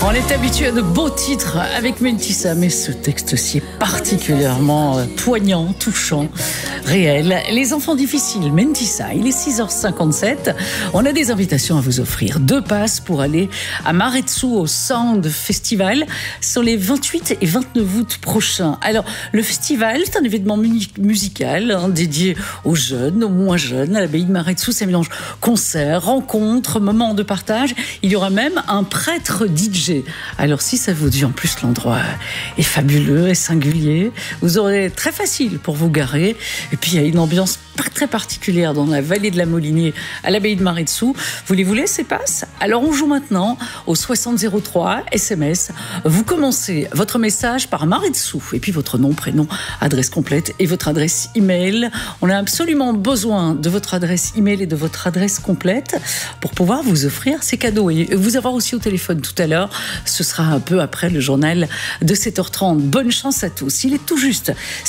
On est habitué à de beaux titres avec Mentissa, mais ce texte-ci est particulièrement poignant, touchant, réel. Les enfants difficiles, Mentissa, il est 6h57. On a des invitations à vous offrir. 2 passes pour aller à Maretsu au Sound Festival sur les 28 et 29 août prochains. Alors, le festival, c'est un événement musical dédié aux jeunes, aux moins jeunes. À l'abbaye de Maretsu, ça mélange concerts, rencontres, moments de partage. Il y aura même un prêtre DJ. Alors si ça vous dit, en plus l'endroit est fabuleux et singulier, vous aurez très facile pour vous garer. Et puis il y a une ambiance très particulière dans la vallée de la Molinier à l'abbaye de Maretsu. Voulez-vous laisser passe? Alors on joue maintenant au 6003 SMS. Vous commencez votre message par Maretsu et puis votre nom, prénom, adresse complète et votre adresse email. On a absolument besoin de votre adresse email et de votre adresse complète pour pouvoir vous offrir ces cadeaux et vous avoir aussi au téléphone tout à l'heure. Ce sera un peu après le journal de 7h30. Bonne chance à tous. Il est tout juste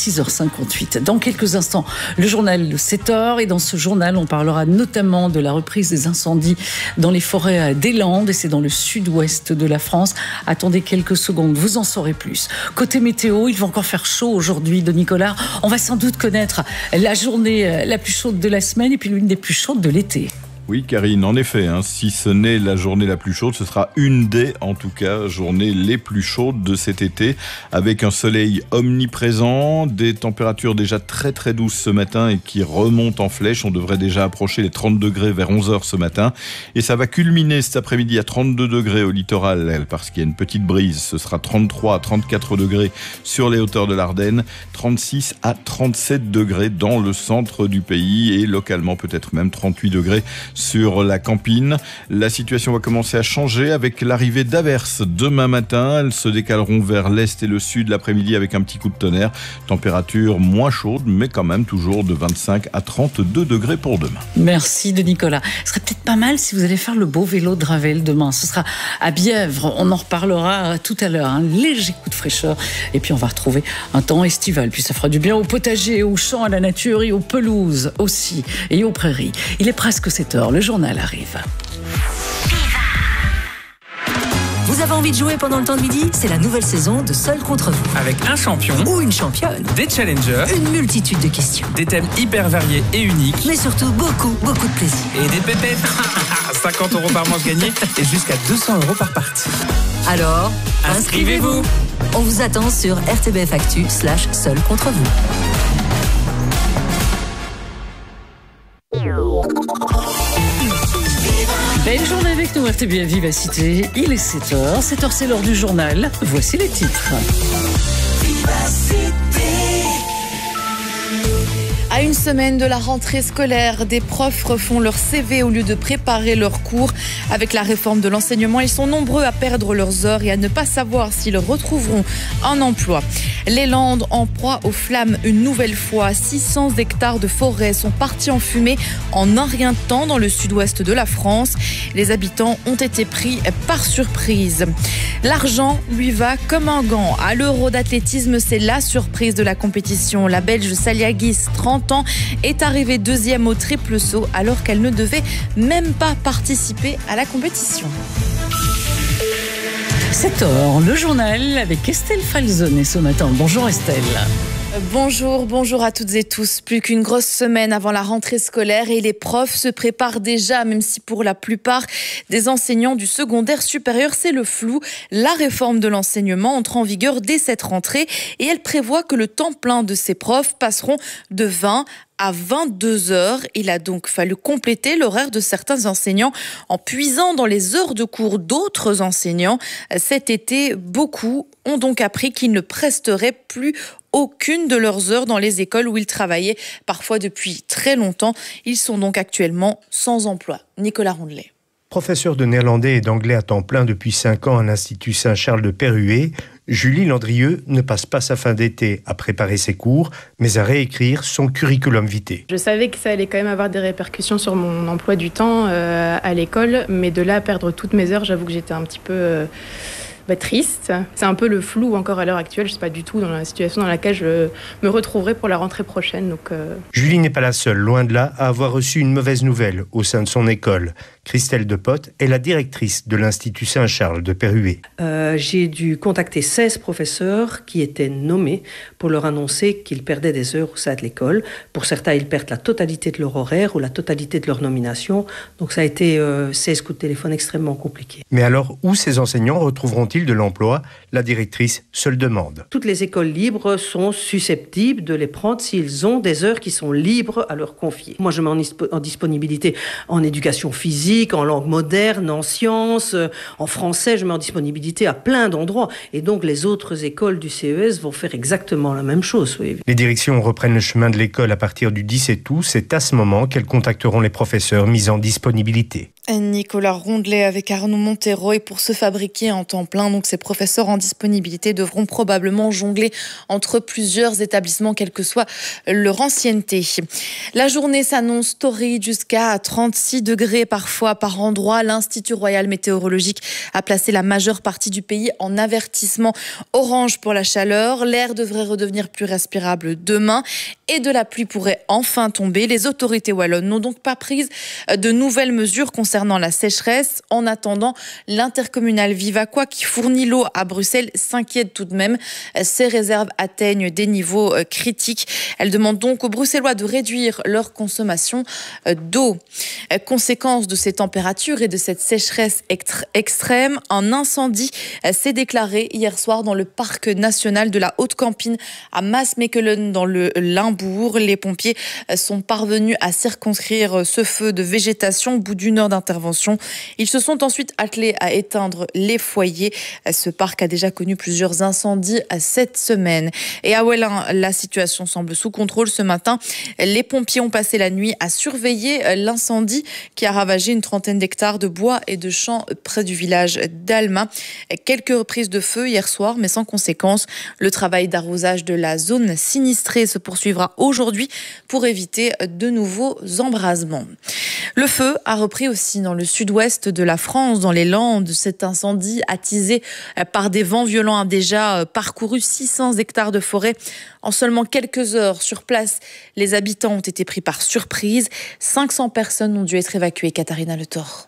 6h58. Dans quelques instants, le journal de 7h. Et dans ce journal, on parlera notamment de la reprise des incendies dans les forêts des Landes. Et c'est dans le sud-ouest de la France. Attendez quelques secondes, vous en saurez plus. Côté météo, il va encore faire chaud aujourd'hui, de Nicolas. On va sans doute connaître la journée la plus chaude de la semaine et puis l'une des plus chaudes de l'été. Oui, Karine, en effet, si ce n'est la journée la plus chaude, ce sera une des, en tout cas, journées les plus chaudes de cet été, avec un soleil omniprésent, des températures déjà très très douces ce matin et qui remontent en flèche. On devrait déjà approcher les 30 degrés vers 11h ce matin. Et ça va culminer cet après-midi à 32 degrés au littoral, parce qu'il y a une petite brise. Ce sera 33 à 34 degrés sur les hauteurs de l'Ardenne, 36 à 37 degrés dans le centre du pays et localement peut-être même 38 degrés sur la Campine. La situation va commencer à changer avec l'arrivée d'averses demain matin. Elles se décaleront vers l'est et le sud l'après-midi avec un petit coup de tonnerre. Température moins chaude, mais quand même toujours de 25 à 32 degrés pour demain. Merci de Nicolas. Ce serait peut-être pas mal si vous allez faire le beau vélo de Ravel demain. Ce sera à Bièvre. On en reparlera tout à l'heure. Un léger coup de fraîcheur. Et puis on va retrouver un temps estival. Puis ça fera du bien au potager, aux champs, à la nature et aux pelouses aussi. Et aux prairies. Il est presque 7h. Le journal arrive. Vous avez envie de jouer pendant le temps de midi? C'est la nouvelle saison de Seul contre vous. Avec un champion ou une championne, des challengers, une multitude de questions, des thèmes hyper variés et uniques, mais surtout beaucoup de plaisir. Et des pépettes. 50 € par manche gagnée et jusqu'à 200 € par partie. Alors, inscrivez-vous. On vous attend sur RTBF Actu/Seul contre vous. Belle journée avec nous, RTBF Vivacité. Il est 7h. 7h, c'est l'heure du journal. Voici les titres. À une semaine de la rentrée scolaire, des profs refont leur CV au lieu de préparer leurs cours. Avec la réforme de l'enseignement, ils sont nombreux à perdre leurs heures et à ne pas savoir s'ils retrouveront un emploi. Les Landes en proie aux flammes une nouvelle fois. 600 hectares de forêt sont partis en fumée en un rien de temps dans le sud-ouest de la France. Les habitants ont été pris par surprise. L'argent lui va comme un gant. À l'Euro d'athlétisme, c'est la surprise de la compétition. La Belge Saliagis, 30 ans, est arrivée deuxième au triple saut alors qu'elle ne devait même pas participer à la compétition. 7h, le journal avec Estelle Falzonet ce matin. Bonjour Estelle. Bonjour à toutes et tous. Plus qu'une grosse semaine avant la rentrée scolaire et les profs se préparent déjà, même si pour la plupart des enseignants du secondaire supérieur, c'est le flou. La réforme de l'enseignement entre en vigueur dès cette rentrée et elle prévoit que le temps plein de ces profs passeront de 20 à 22 heures. Il a donc fallu compléter l'horaire de certains enseignants en puisant dans les heures de cours d'autres enseignants. Cet été, beaucoup ont donc appris qu'ils ne presteraient plus aucune de leurs heures dans les écoles où ils travaillaient, parfois depuis très longtemps. Ils sont donc actuellement sans emploi. Nicolas Rondelet. Professeur de néerlandais et d'anglais à temps plein depuis 5 ans à l'Institut Saint-Charles de Perruet, Julie Landrieux ne passe pas sa fin d'été à préparer ses cours, mais à réécrire son curriculum vitae. Je savais que ça allait quand même avoir des répercussions sur mon emploi du temps à l'école, mais de là à perdre toutes mes heures, j'avoue que j'étais un petit peu triste. C'est un peu le flou encore à l'heure actuelle. Je ne sais pas du tout dans la situation dans laquelle je me retrouverai pour la rentrée prochaine. Donc, Julie n'est pas la seule, loin de là, à avoir reçu une mauvaise nouvelle au sein de son école. Christelle Depotte est la directrice de l'Institut Saint-Charles de Perruet. J'ai dû contacter 16 professeurs qui étaient nommés pour leur annoncer qu'ils perdaient des heures au sein de l'école. Pour certains, ils perdent la totalité de leur horaire ou la totalité de leur nomination. Donc ça a été 16 coups de téléphone extrêmement compliqués. Mais alors, où ces enseignants retrouveront-ils de l'emploi ? La directrice se le demande. Toutes les écoles libres sont susceptibles de les prendre s'ils ont des heures qui sont libres à leur confier. Moi, je mets en disponibilité en éducation physique, en langue moderne, en sciences, en français, je mets en disponibilité à plein d'endroits. Et donc, les autres écoles du CES vont faire exactement la même chose. Oui. Les directions reprennent le chemin de l'école à partir du 17 août. C'est à ce moment qu'elles contacteront les professeurs mis en disponibilité. Nicolas Rondelet avec Arnaud Montero, et pour se fabriquer en temps plein, donc ces professeurs en disponibilité devront probablement jongler entre plusieurs établissements, quelle que soit leur ancienneté. La journée s'annonce torride jusqu'à 36 degrés parfois par endroit. L'Institut Royal Météorologique a placé la majeure partie du pays en avertissement orange pour la chaleur. L'air devrait redevenir plus respirable demain et de la pluie pourrait enfin tomber. Les autorités wallonnes n'ont donc pas pris de nouvelles mesures concernant la sécheresse. En attendant, l'intercommunale Vivaquois, qui fournit l'eau à Bruxelles, s'inquiète tout de même. Ses réserves atteignent des niveaux critiques. Elle demande donc aux Bruxellois de réduire leur consommation d'eau. Conséquence de ces températures et de cette sécheresse extrême, un incendie s'est déclaré hier soir dans le parc national de la Haute-Campine à Maasmechelen dans le Limbourg. Les pompiers sont parvenus à circonscrire ce feu de végétation au bout d'une heure d'intervention. Ils se sont ensuite attelés à éteindre les foyers. Ce parc a déjà connu plusieurs incendies cette semaine. Et à Ouellin, la situation semble sous contrôle ce matin. Les pompiers ont passé la nuit à surveiller l'incendie qui a ravagé une trentaine d'hectares de bois et de champs près du village d'Alma. Quelques reprises de feu hier soir, mais sans conséquence. Le travail d'arrosage de la zone sinistrée se poursuivra aujourd'hui pour éviter de nouveaux embrasements. Le feu a repris aussi dans le sud-ouest de la France, dans les Landes. Cet incendie attisé par des vents violents a déjà parcouru 600 hectares de forêt en seulement quelques heures. Sur place, les habitants ont été pris par surprise. 500 personnes ont dû être évacuées. Katharina Le Thor.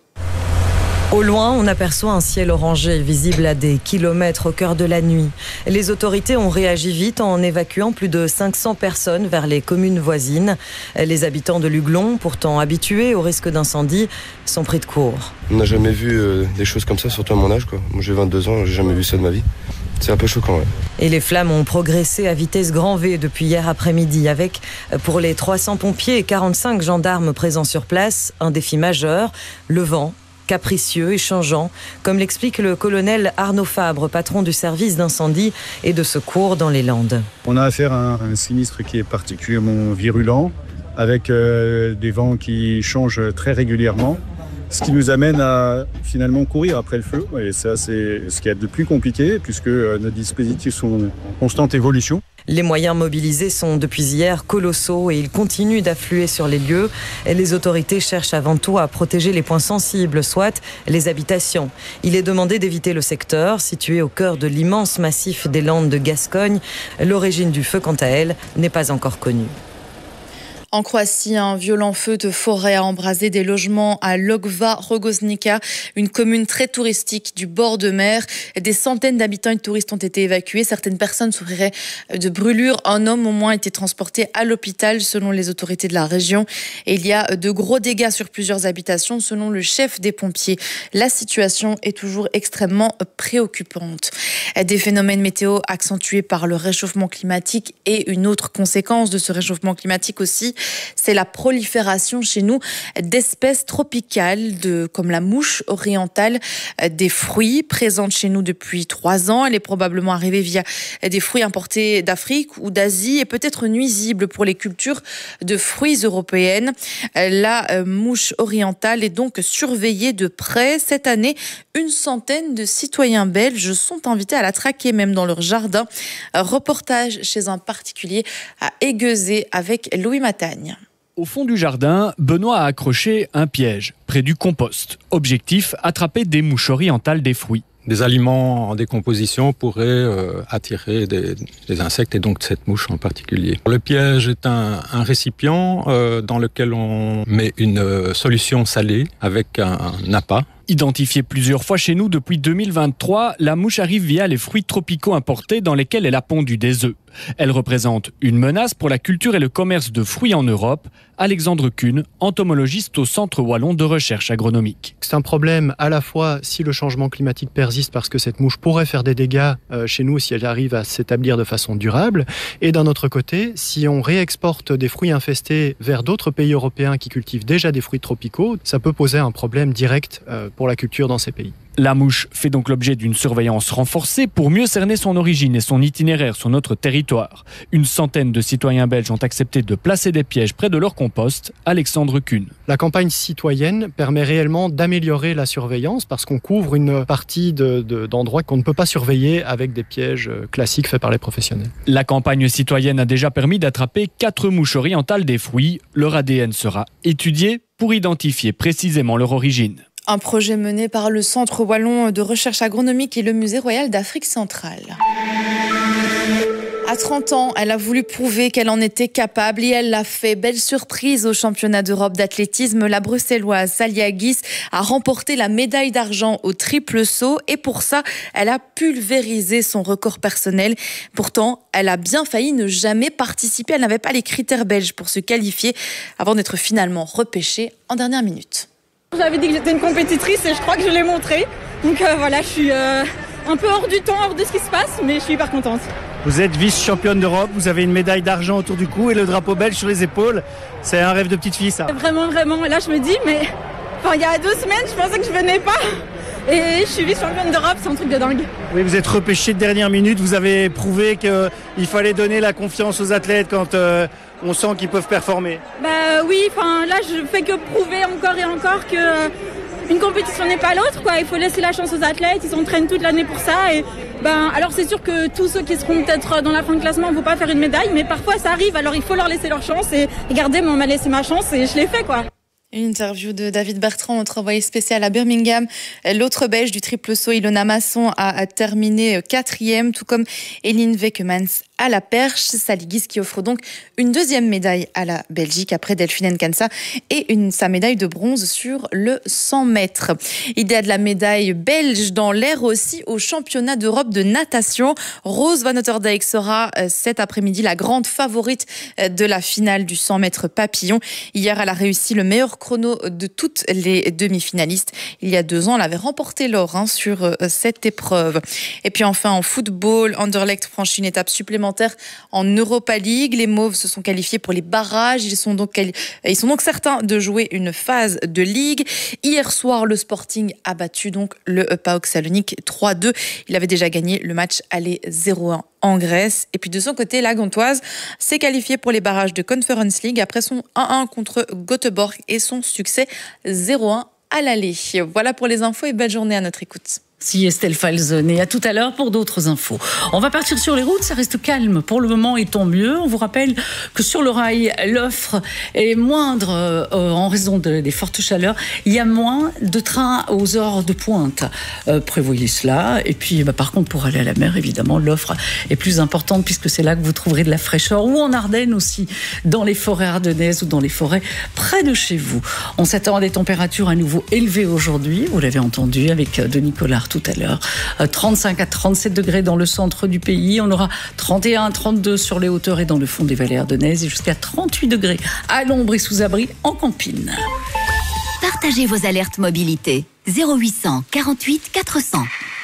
Au loin, on aperçoit un ciel orangé visible à des kilomètres au cœur de la nuit. Les autorités ont réagi vite en évacuant plus de 500 personnes vers les communes voisines. Les habitants de Luglon, pourtant habitués au risque d'incendie, sont pris de court. On n'a jamais vu des choses comme ça, surtout à mon âge, quoi. Moi j'ai 22 ans, j'ai jamais vu ça de ma vie. C'est un peu choquant, ouais. Et les flammes ont progressé à vitesse grand V depuis hier après-midi avec, pour les 300 pompiers et 45 gendarmes présents sur place, un défi majeur, le vent. Capricieux et changeant, comme l'explique le colonel Arnaud Fabre, patron du service d'incendie et de secours dans les Landes. On a affaire à un sinistre qui est particulièrement virulent, avec des vents qui changent très régulièrement, ce qui nous amène à finalement courir après le feu. Et ça, c'est ce qui est de plus compliqué, puisque nos dispositifs sont en constante évolution. Les moyens mobilisés sont depuis hier colossaux et ils continuent d'affluer sur les lieux. Les autorités cherchent avant tout à protéger les points sensibles, soit les habitations. Il est demandé d'éviter le secteur, situé au cœur de l'immense massif des Landes de Gascogne. L'origine du feu, quant à elle, n'est pas encore connue. En Croatie, un violent feu de forêt a embrasé des logements à Logva Rogoznica, une commune très touristique du bord de mer. Des centaines d'habitants et de touristes ont été évacués. Certaines personnes souffriraient de brûlures. Un homme au moins a été transporté à l'hôpital selon les autorités de la région. Et il y a de gros dégâts sur plusieurs habitations selon le chef des pompiers. La situation est toujours extrêmement préoccupante. Des phénomènes météo accentués par le réchauffement climatique et une autre conséquence de ce réchauffement climatique aussi, c'est la prolifération chez nous d'espèces tropicales comme la mouche orientale des fruits, présente chez nous depuis 3 ans. Elle est probablement arrivée via des fruits importés d'Afrique ou d'Asie et peut-être nuisible pour les cultures de fruits européennes. La mouche orientale est donc surveillée de près. Cette année, une centaine de citoyens belges sont invités à la traquer même dans leur jardin. Reportage chez un particulier à Aiguezé avec Louis Matagne. Au fond du jardin, Benoît a accroché un piège près du compost. Objectif, attraper des mouches orientales des fruits. des aliments en décomposition pourraient attirer des insectes et donc cette mouche en particulier. Le piège est un récipient dans lequel on met une solution salée avec un appât. Identifiée plusieurs fois chez nous depuis 2023, la mouche arrive via les fruits tropicaux importés dans lesquels elle a pondu des œufs. Elle représente une menace pour la culture et le commerce de fruits en Europe. Alexandre Kuhn, entomologiste au Centre Wallon de recherche agronomique. C'est un problème à la fois si le changement climatique persiste parce que cette mouche pourrait faire des dégâts chez nous si elle arrive à s'établir de façon durable. Et d'un autre côté, si on réexporte des fruits infestés vers d'autres pays européens qui cultivent déjà des fruits tropicaux, ça peut poser un problème direct pour la culture dans ces pays. La mouche fait donc l'objet d'une surveillance renforcée pour mieux cerner son origine et son itinéraire sur notre territoire. Une centaine de citoyens belges ont accepté de placer des pièges près de leur compost. Alexandre Kuhn. La campagne citoyenne permet réellement d'améliorer la surveillance parce qu'on couvre une partie d'endroits qu'on ne peut pas surveiller avec des pièges classiques faits par les professionnels. La campagne citoyenne a déjà permis d'attraper 4 mouches orientales des fruits. Leur ADN sera étudié pour identifier précisément leur origine. Un projet mené par le Centre Wallon de recherche agronomique et le Musée royal d'Afrique centrale. À 30 ans, elle a voulu prouver qu'elle en était capable et elle l'a fait. Belle surprise au championnat d'Europe d'athlétisme. La bruxelloise Salia Guis a remporté la médaille d'argent au triple saut et pour ça, elle a pulvérisé son record personnel. Pourtant, elle a bien failli ne jamais participer. Elle n'avait pas les critères belges pour se qualifier avant d'être finalement repêchée en dernière minute. J'avais dit que j'étais une compétitrice et je crois que je l'ai montré. Donc voilà, je suis un peu hors du temps, hors de ce qui se passe, mais je suis hyper contente. Vous êtes vice-championne d'Europe, vous avez une médaille d'argent autour du cou et le drapeau belge sur les épaules. C'est un rêve de petite fille, ça. Vraiment, vraiment. Là, je me dis, mais il y a 2 semaines, je pensais que je venais pas. Et je suis vice-championne d'Europe, c'est un truc de dingue. Oui, vous êtes repêchée de dernière minute. Vous avez prouvé qu'il fallait donner la confiance aux athlètes quand on sent qu'ils peuvent performer. Bah oui, là, je fais que prouver encore et encore que une compétition n'est pas l'autre, quoi. Il faut laisser la chance aux athlètes. Ils s'entraînent toute l'année pour ça. Et alors c'est sûr que tous ceux qui seront peut-être dans la fin de classement ne vont pas faire une médaille, mais parfois ça arrive. Alors il faut leur laisser leur chance. Et regardez, on m'a laissé ma chance et je l'ai fait, quoi. Une interview de David Bertrand, notre envoyé spécial à Birmingham. L'autre belge du triple saut, Ilona Masson, a terminé 4e, tout comme Eline Wekemans à la perche. Salia Guis qui offre donc une 2e médaille à la Belgique après Delphine Nkansa et sa médaille de bronze sur le 100 mètres. Idée de la médaille belge dans l'air aussi au championnat d'Europe de natation. Rose Van Otterdijk sera cet après-midi la grande favorite de la finale du 100 mètres papillon. Hier, elle a réussi le meilleur chrono de toutes les demi-finalistes. Il y a 2 ans, elle avait remporté l'or sur cette épreuve. Et puis enfin, en football, Anderlecht franchit une étape supplémentaire en Europa League. Les Mauves se sont qualifiés pour les barrages. Ils sont donc certains de jouer une phase de ligue. Hier soir, le Sporting a battu donc le PAOK Salonique 3-2. Il avait déjà gagné le match aller 0-1 en Grèce. Et puis de son côté, la Gantoise s'est qualifiée pour les barrages de Conference League après son 1-1 contre Göteborg et son succès 0-1 à l'aller. Voilà pour les infos et belle journée à notre écoute. Si Estelle Falzon, et à tout à l'heure pour d'autres infos. On va partir sur les routes, ça reste calme pour le moment et tant mieux. On vous rappelle que sur le rail, l'offre est moindre en raison des fortes chaleurs. Il y a moins de trains aux heures de pointe. Prévoyez cela. Et puis, par contre, pour aller à la mer, évidemment, l'offre est plus importante puisque c'est là que vous trouverez de la fraîcheur ou en Ardennes aussi, dans les forêts ardennaises ou dans les forêts près de chez vous. On s'attend à des températures à nouveau élevées aujourd'hui. Vous l'avez entendu avec Denis Collard tout à l'heure. 35 à 37 degrés dans le centre du pays. On aura 31 à 32 sur les hauteurs et dans le fond des vallées ardennaises et jusqu'à 38 degrés à l'ombre et sous abri en campine. Partagez vos alertes mobilité. 0800 48 400.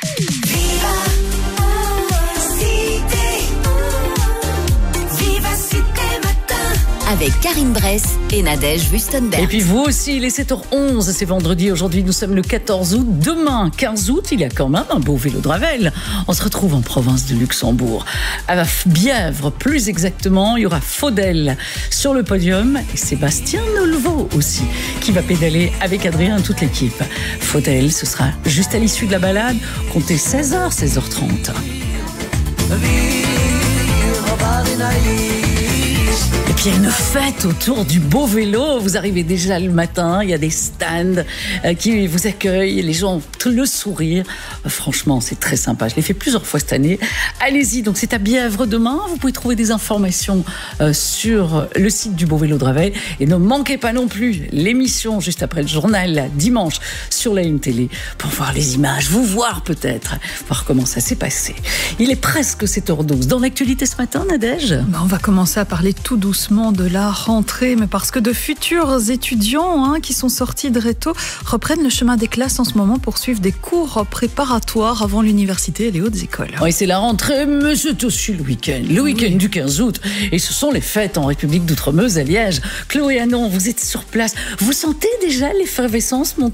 Avec Karine Bress et Nadège Wüstenberg. Et puis vous aussi, il est 7h11, c'est vendredi. Aujourd'hui, nous sommes le 14 août. Demain, 15 août, il y a quand même un beau vélo de Ravel. On se retrouve en province de Luxembourg. À Bièvre, plus exactement, il y aura Faudel sur le podium et Sébastien Nolvo aussi, qui va pédaler avec Adrien et toute l'équipe. Faudel, ce sera juste à l'issue de la balade. Comptez 16h, 16h30. Et puis il y a une fête autour du beau vélo. Vous arrivez déjà le matin, il y a des stands qui vous accueillent, les gens ont le sourire. Franchement, c'est très sympa. Je l'ai fait plusieurs fois cette année. Allez-y, donc c'est à Bièvre demain. Vous pouvez trouver des informations sur le site du Beau Vélo de Ravel. Et ne manquez pas non plus l'émission juste après le journal dimanche sur la Une Télé pour voir les images, vous voir peut-être, voir comment ça s'est passé. Il est presque 7h12. Dans l'actualité ce matin, Nadège ? On va commencer à parler tout doucement de la rentrée, mais parce que de futurs étudiants qui sont sortis de Réto reprennent le chemin des classes en ce moment pour suivre des cours préparatoires avant l'université et les hautes écoles. Oui, c'est la rentrée, mais c'est aussi le week-end. Le week-end du 15 août. Et ce sont les fêtes en République d'Outremeuse à Liège. Chloé Anon, vous êtes sur place. Vous sentez déjà l'effervescence monter ?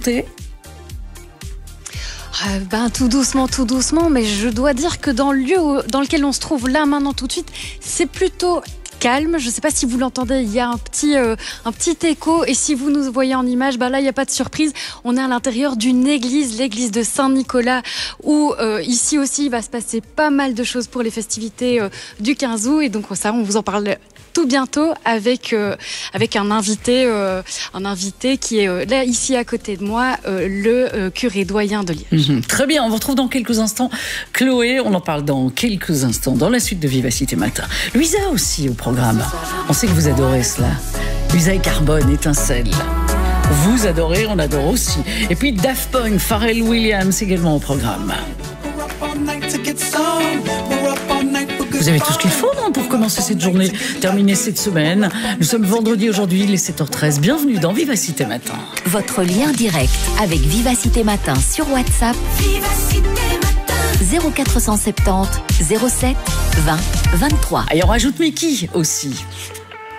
Tout doucement, mais je dois dire que dans le lieu dans lequel on se trouve là maintenant tout de suite, c'est plutôt calme. Je ne sais pas si vous l'entendez, il y a un petit écho, et si vous nous voyez en image, là il n'y a pas de surprise, on est à l'intérieur d'une église, l'église de Saint-Nicolas, où ici aussi il va se passer pas mal de choses pour les festivités du 15 août, et donc ça on vous en parle tout bientôt avec un invité qui est là ici à côté de moi, le curé doyen de Liège. Très bien, on vous retrouve dans quelques instants. Chloé, on en parle dans quelques instants dans la suite de Vivacité Matin. Luisa aussi au programme. On sait que vous adorez cela. Luisa et Carbone, Étincelle. Vous adorez, on adore aussi. Et puis Daft Punk, Pharrell Williams également au programme. Vous avez tout ce qu'il faut, non, pour commencer cette journée, terminer cette semaine. Nous sommes vendredi aujourd'hui, il est 7h13. Bienvenue dans Vivacité Matin. Votre lien direct avec Vivacité Matin sur WhatsApp. Vivacité Matin. 0470 07 20 23. Et on rajoute Mickey aussi.